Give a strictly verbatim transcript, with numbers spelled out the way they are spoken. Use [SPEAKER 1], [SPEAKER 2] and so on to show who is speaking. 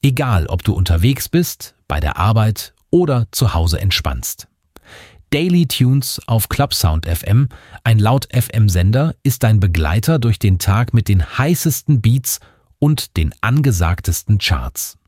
[SPEAKER 1] Egal, ob du unterwegs bist, bei der Arbeit oder zu Hause entspannst. Daily Tunes auf Clubsound F M, ein Laut-F M-Sender, ist dein Begleiter durch den Tag mit den heißesten Beats und den angesagtesten Charts.